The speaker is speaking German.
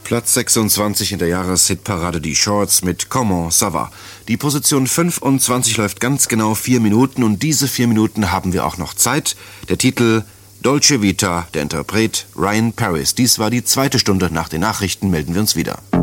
Platz 26 in der Jahreshitparade Die Shorts mit Comment ça va. Die Position 25 läuft ganz genau 4 Minuten und diese 4 Minuten haben wir auch noch Zeit. Der Titel Dolce Vita, der Interpret Ryan Paris. Dies war die 2. Stunde. Nach den Nachrichten melden wir uns wieder.